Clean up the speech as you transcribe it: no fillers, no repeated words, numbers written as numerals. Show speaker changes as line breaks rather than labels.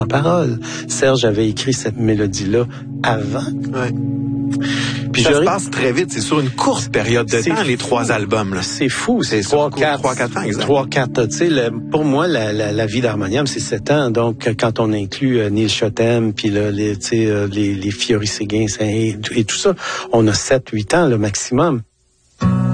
paroles. Serge avait écrit cette mélodie-là avant.
Ouais. Puis ça se passe très vite, c'est sur une courte période de temps, les 3 albums. Là.
C'est fou, c'est
3-4 ans, exact.
3-4, tu sais, pour moi, la vie d'harmonium, c'est 7 ans. Donc, quand on inclut Neil Chotem, puis là, les Fiori Séguin et tout ça, on a 7-8 ans, le maximum.